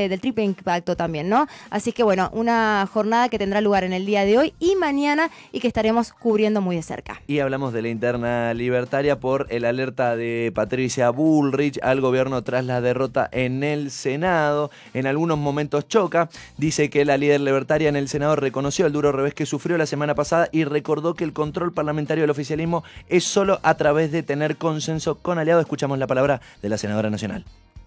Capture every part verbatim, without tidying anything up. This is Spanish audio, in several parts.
triple, del triple impacto también, ¿no? Así que bueno, una jornada que tendrá lugar en el día de hoy y mañana y que estaremos cubriendo muy de cerca. Y hablamos de la interna libertaria por el alerta de Patricia Bullrich al gobierno tras la derrota en el Senado. En algunos momentos choca. Dice que la líder libertaria en el Senado reconoció el duro revés que sufrió la semana pasada y recordó que el control parlamentario del oficialismo es solo a través de tener consenso con aliados. Escuchamos la palabra de la senadora nacional.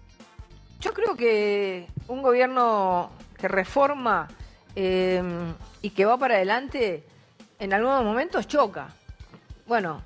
Yo creo que un gobierno que reforma eh, y que va para adelante en algunos momentos choca. Bueno,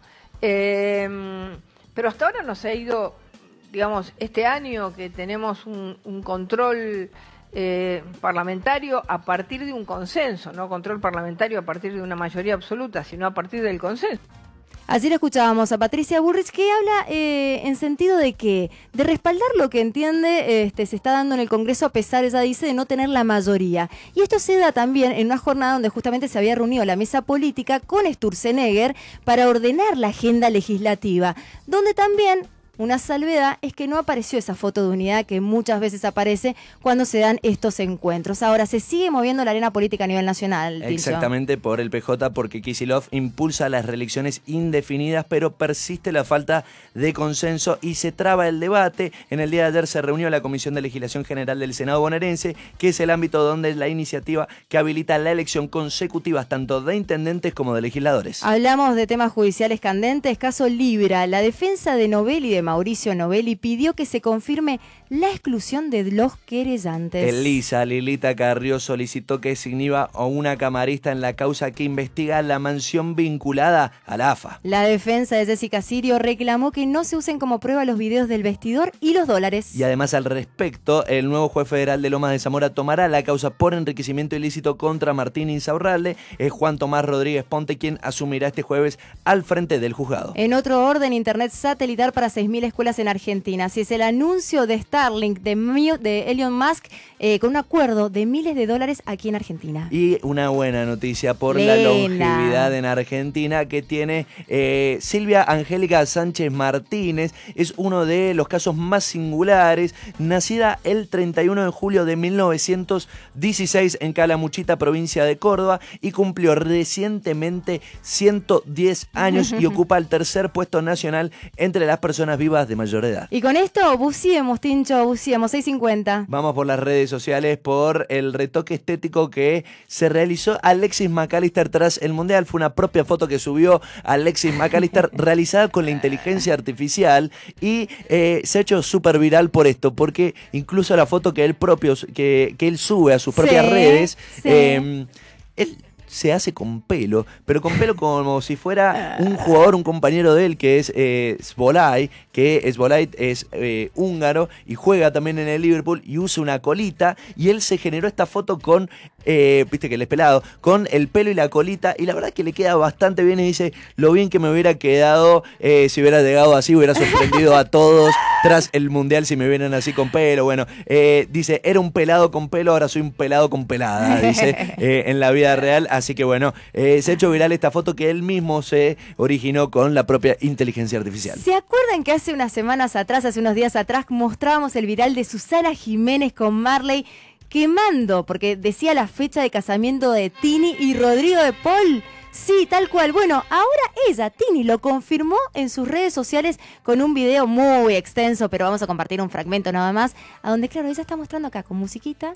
eh, pero hasta ahora nos ha ido, digamos, este año que tenemos un, un control eh, parlamentario a partir de un consenso, no control parlamentario a partir de una mayoría absoluta, sino a partir del consenso. Así lo escuchábamos a Patricia Bullrich, que habla eh, en sentido de que, de respaldar lo que entiende este, se está dando en el Congreso, a pesar, ella dice, de no tener la mayoría. Y esto se da también en una jornada donde justamente se había reunido la mesa política con Sturzenegger para ordenar la agenda legislativa, donde también una salvedad es que no apareció esa foto de unidad que muchas veces aparece cuando se dan estos encuentros. Ahora, se sigue moviendo la arena política a nivel nacional, Tincho. Exactamente, por el P J, porque Kicillof impulsa las reelecciones indefinidas, pero persiste la falta de consenso y se traba el debate. En el día de ayer se reunió la Comisión de Legislación General del Senado bonaerense, que es el ámbito donde es la iniciativa que habilita la elección consecutiva tanto de intendentes como de legisladores. Hablamos de temas judiciales candentes, caso Libra. La defensa de Novelli, de Mauricio Novelli, pidió que se confirme la exclusión de los querellantes. Elisa Lilita Carrió solicitó que se inhiba a una camarista en la causa que investiga la mansión vinculada a la A F A. La defensa de Jessica Sirio reclamó que no se usen como prueba los videos del vestidor y los dólares. Y además, al respecto, el nuevo juez federal de Lomas de Zamora tomará la causa por enriquecimiento ilícito contra Martín Insaurralde. Es Juan Tomás Rodríguez Ponte quien asumirá este jueves al frente del juzgado. En otro orden, internet satelital para seis mil escuelas en Argentina. Así es el anuncio de Starlink de, de Elon Musk eh, con un acuerdo de miles de dólares aquí en Argentina. Y una buena noticia por Lena. La longevidad en Argentina que tiene eh, Silvia Angélica Sánchez Martínez. Es uno de los casos más singulares. Nacida el treinta y uno de julio de mil novecientos dieciséis en Calamuchita, provincia de Córdoba, y cumplió recientemente ciento diez años y ocupa el tercer puesto nacional entre las personas vivas de mayor edad. Y con esto, buciemos, Tincho, buciemos, seis cincuenta. Vamos por las redes sociales por el retoque estético que se realizó Alexis McAllister tras el Mundial. Fue una propia foto que subió Alexis McAllister realizada con la inteligencia artificial y eh, se ha hecho súper viral por esto, porque incluso la foto que él propio, que, que él sube a sus propias sí, redes, sí. Eh, él se hace con pelo, pero con pelo como si fuera un jugador, un compañero de él, que es eh, Svolai, que Svolai es eh, húngaro y juega también en el Liverpool y usa una colita, y él se generó esta foto con, eh, viste que él es pelado, con el pelo y la colita, y la verdad que le queda bastante bien, y dice, lo bien que me hubiera quedado eh, si hubiera llegado así, hubiera sorprendido a todos tras el Mundial si me vieran así con pelo. Bueno, eh, dice, era un pelado con pelo, ahora soy un pelado con pelada, dice, eh, en la vida real. Así que bueno, eh, se ha hecho viral esta foto que él mismo se originó con la propia inteligencia artificial. ¿Se acuerdan que hace unas semanas atrás, hace unos días atrás, mostrábamos el viral de Susana Jiménez con Marley quemando, porque decía la fecha de casamiento de Tini y Rodrigo de Paul? Sí, tal cual. Bueno, ahora ella, Tini, lo confirmó en sus redes sociales con un video muy extenso, pero vamos a compartir un fragmento nada más, a donde, claro, ella está mostrando acá con musiquita,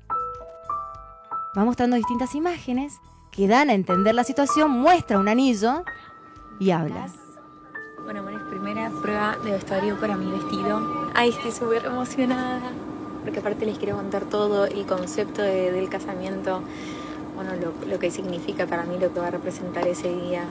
va mostrando distintas imágenes que dan a entender la situación, muestra un anillo y habla. Bueno, bueno, es primera prueba de vestuario para mi vestido. Ay, estoy súper emocionada, porque aparte les quiero contar todo el concepto de, del casamiento. Bueno, lo, lo que significa para mí, lo que va a representar ese día.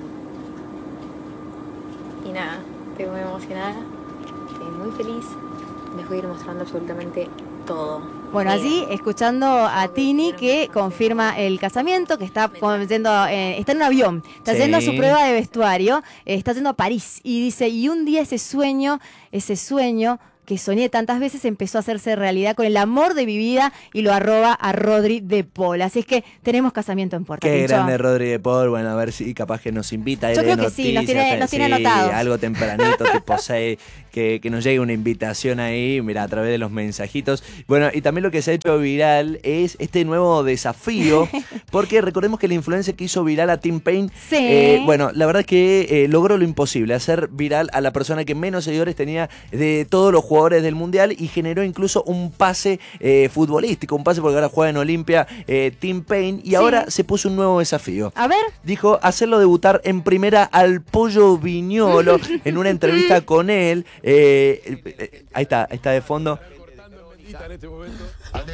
Y nada, estoy muy emocionada, estoy muy feliz. Les voy a ir mostrando absolutamente todo. Bueno, allí escuchando a Tini que confirma el casamiento, que está yendo, eh, está en un avión, está sí. yendo a su prueba de vestuario, eh, está yendo a París y dice, y un día ese sueño, ese sueño que soñé tantas veces empezó a hacerse realidad con el amor de mi vida y lo arroba a Rodri de Paul. Así es que tenemos casamiento en puerta. Qué Pincho. grande Rodri de Paul. Bueno, a ver si capaz que nos invita. Yo de creo que noticias, sí, nos tiene, nos tiene sí, anotados. Algo tempranito, tipo seis, que, que nos llegue una invitación ahí, mira, a través de los mensajitos. Bueno, y también lo que se ha hecho viral es este nuevo desafío, porque recordemos que la influencer que hizo viral a Tim Payne, sí. eh, bueno, la verdad es que eh, logró lo imposible, hacer viral a la persona que menos seguidores tenía de todos los jugadores del Mundial y generó incluso un pase eh, futbolístico, un pase porque ahora juega en Olimpia eh, Tim Payne y sí. ahora se puso un nuevo desafío. A ver. Dijo hacerlo debutar en primera al Pollo Viñolo en una entrevista con él. Eh, eh, ahí está, ahí está de fondo. En este momento,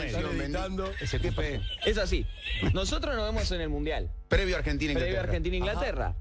es así. Nosotros nos vemos en el Mundial. Previo a Argentina-Inglaterra. Previo a Argentina-Inglaterra.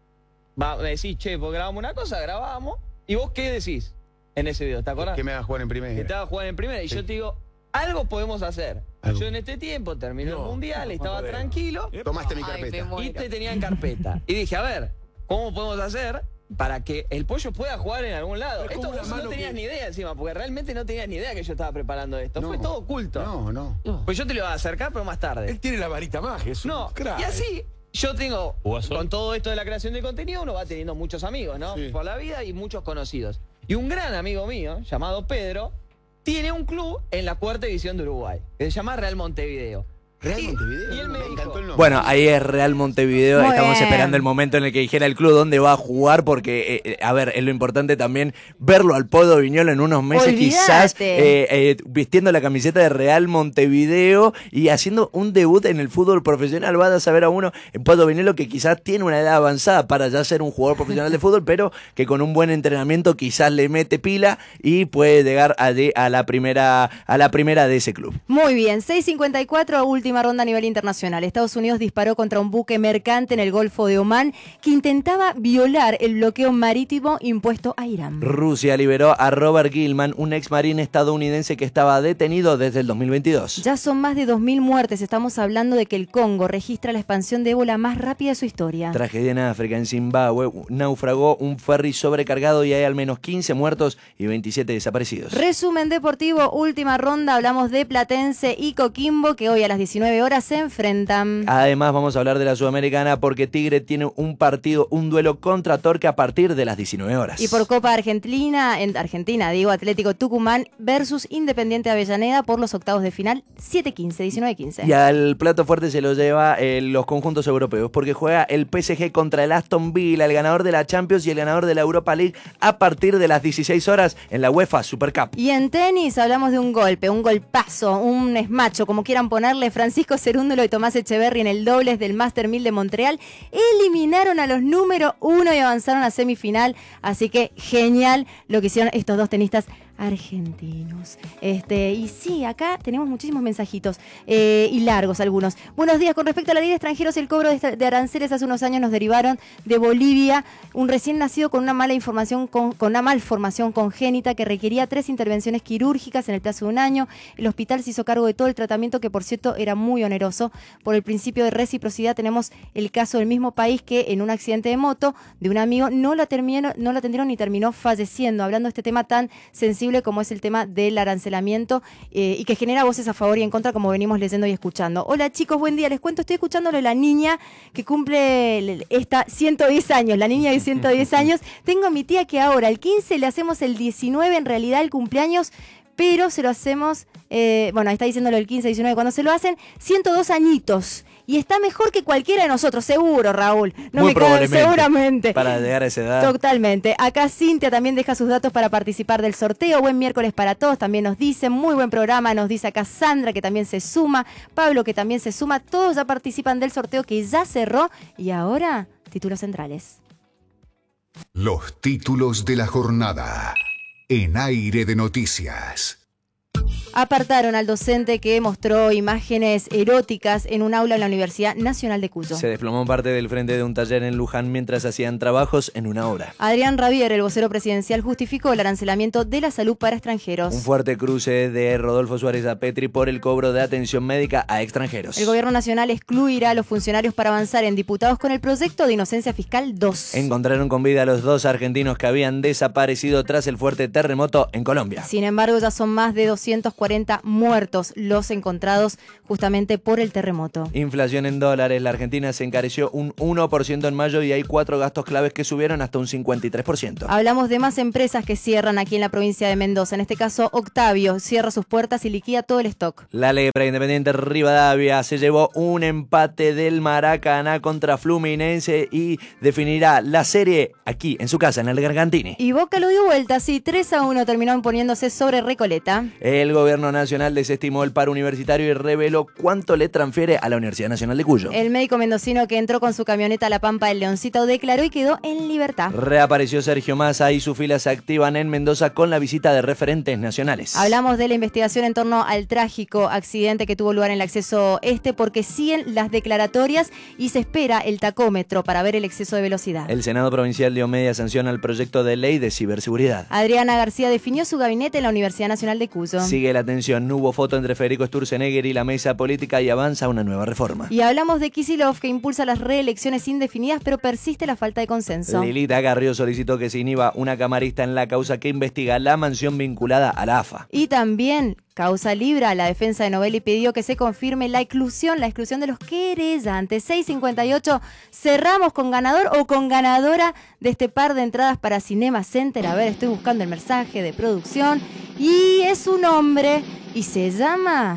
Va, me decís, che, pues grabamos una cosa, grabamos. ¿Y vos qué decís en ese video? ¿Te acordás? Que me hagas jugar en primera. Que te hagas jugar en primera. Y sí. yo te digo, algo podemos hacer. ¿Algo? Yo en este tiempo terminó no, el Mundial, no, estaba no tranquilo. Tomaste mi carpeta. Ay, y te tenía en carpeta. Y dije, a ver, ¿cómo podemos hacer para que el Pollo pueda jugar en algún lado? Esto vos no tenías que... ni idea encima, porque realmente no tenías ni idea que yo estaba preparando esto. No, fue todo oculto. No, no, no. Pues yo te lo iba a acercar, pero más tarde. Él tiene la varita mágica, es un No, crack. Y así yo tengo, con todo esto de la creación de contenido, uno va teniendo muchos amigos, ¿no? Sí. Por la vida y muchos conocidos. Y un gran amigo mío, llamado Pedro, tiene un club en la cuarta división de Uruguay, que se llama Real Montevideo. Real y, Montevideo. Y él me, me encantó el nombre. Bueno, ahí es Real Montevideo. Muy Estamos bien. esperando el momento en el que dijera el club dónde va a jugar, porque, eh, a ver, es lo importante también verlo al Pollo Viñolo en unos meses, Olvídate. quizás eh, eh, vistiendo la camiseta de Real Montevideo y haciendo un debut en el fútbol profesional. Vas a saber a uno, el Pollo Viñolo, que quizás tiene una edad avanzada para ya ser un jugador profesional de fútbol, pero que con un buen entrenamiento quizás le mete pila y puede llegar allí a la primera, a la primera de ese club. Muy bien, seis cincuenta y cuatro, última ronda a nivel internacional. Estados Unidos disparó contra un buque mercante en el Golfo de Omán que intentaba violar el bloqueo marítimo impuesto a Irán. Rusia liberó a Robert Gilman, un ex marín estadounidense que estaba detenido desde el dos mil veintidós. Ya son más de dos mil muertes. Estamos hablando de que el Congo registra la expansión de ébola más rápida de su historia. Tragedia en África, en Zimbabue, naufragó un ferry sobrecargado y hay al menos quince muertos y veintisiete desaparecidos. Resumen deportivo, última ronda. Hablamos de Platense y Coquimbo, que hoy a las diecinueve horas se enfrentan. Además vamos a hablar de la Sudamericana porque Tigre tiene un partido, un duelo contra Torque a partir de las diecinueve horas. Y por Copa Argentina, en Argentina, digo, Atlético Tucumán versus Independiente Avellaneda por los octavos de final, siete quince, diecinueve quince. Y al plato fuerte se lo lleva eh, los conjuntos europeos porque juega el P S G contra el Aston Villa, el ganador de la Champions y el ganador de la Europa League a partir de las dieciséis horas en la UEFA Super Cup. Y en tenis hablamos de un golpe, un golpazo, un esmacho, como quieran ponerle. Francisco Cerúndolo y Tomás Echeverry en el dobles del Master mil de Montreal eliminaron a los número uno y avanzaron a semifinal, así que genial lo que hicieron estos dos tenistas argentinos. Este, y sí, acá tenemos muchísimos mensajitos eh, y largos algunos. Buenos días, con respecto a la ley de extranjeros, el cobro de, de aranceles hace unos años nos derivaron de Bolivia, un recién nacido con una mala información, con, con una malformación congénita que requería tres intervenciones quirúrgicas en el plazo de un año. El hospital se hizo cargo de todo el tratamiento, que por cierto era muy oneroso. Por el principio de reciprocidad tenemos el caso del mismo país que en un accidente de moto de un amigo no lo, terminó, no lo atendieron y terminó falleciendo, hablando de este tema tan sensible como es el tema del arancelamiento eh, y que genera voces a favor y en contra, como venimos leyendo y escuchando. Hola chicos, buen día, les cuento, estoy escuchándolo de la niña que cumple esta ciento diez años, la niña de ciento diez años. Tengo a mi tía que ahora el quince le hacemos el diecinueve, en realidad el cumpleaños, pero se lo hacemos, eh, bueno, ahí está diciéndolo el quince, diecinueve, cuando se lo hacen, ciento dos añitos. Y está mejor que cualquiera de nosotros, seguro, Raúl. No Muy me cabe, seguramente. Para llegar a esa edad. Totalmente. Acá Cintia también deja sus datos para participar del sorteo. Buen miércoles para todos, también nos dicen. Muy buen programa, nos dice acá Sandra, que también se suma. Pablo, que también se suma. Todos ya participan del sorteo que ya cerró. Y ahora, títulos centrales. Los títulos de la jornada en Aire de Noticias. Apartaron al docente que mostró imágenes eróticas en un aula en la Universidad Nacional de Cuyo. Se desplomó parte del frente de un taller en Luján mientras hacían trabajos en una obra. Adrián Rabier, el vocero presidencial, justificó el arancelamiento de la salud para extranjeros. Un fuerte cruce de Rodolfo Suárez a Petri por el cobro de atención médica a extranjeros. El gobierno nacional excluirá a los funcionarios para avanzar en diputados con el proyecto de inocencia fiscal dos. Encontraron con vida a los dos argentinos que habían desaparecido tras el fuerte terremoto en Colombia. Sin embargo, ya son más de doscientos cuarenta muertos los encontrados justamente por el terremoto. Inflación en dólares. La Argentina se encareció un uno por ciento en mayo y hay cuatro gastos claves que subieron hasta un cincuenta y tres por ciento. Hablamos de más empresas que cierran aquí en la provincia de Mendoza. En este caso, Octavio cierra sus puertas y liquida todo el stock. La Lepra Independiente Rivadavia se llevó un empate del Maracaná contra Fluminense y definirá la serie aquí en su casa, en el Gargantini. Y Boca lo dio vuelta, sí, tres a uno terminó imponiéndose sobre Recoleta. El gobierno nacional desestimó el paro universitario y reveló cuánto le transfiere a la Universidad Nacional de Cuyo. El médico mendocino que entró con su camioneta a La Pampa del Leoncito declaró y quedó en libertad. Reapareció Sergio Massa y sus filas se activan en Mendoza con la visita de referentes nacionales. Hablamos de la investigación en torno al trágico accidente que tuvo lugar en el acceso este porque siguen las declaratorias y se espera el tacómetro para ver el exceso de velocidad. El Senado Provincial dio media sanción al proyecto de ley de ciberseguridad. Adriana García definió su gabinete en la Universidad Nacional de Cuyo. Sigue la tensión, no hubo foto entre Federico Sturzenegger y la mesa política y avanza una nueva reforma. Y hablamos de Kicillof, que impulsa las reelecciones indefinidas, pero persiste la falta de consenso. Lilita Garrió solicitó que se inhiba una camarista en la causa que investiga la mansión vinculada a la A F A. Y también Causa Libra, la defensa de Novelli pidió que se confirme la exclusión, la exclusión de los querellantes. seis cincuenta y ocho, cerramos con ganador o con ganadora de este par de entradas para Cinema Center. A ver, estoy buscando el mensaje de producción. Y es un hombre y se llama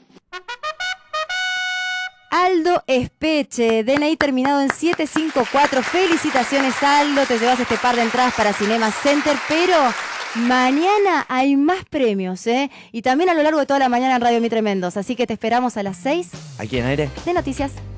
Aldo Espeche, D N I terminado en siete cinco cuatro. Felicitaciones, Aldo, te llevas este par de entradas para Cinema Center, pero mañana hay más premios, ¿eh? Y también a lo largo de toda la mañana en Radio Mitre Mendoza, así que te esperamos a las seis. ¿Aquí en aire? De noticias.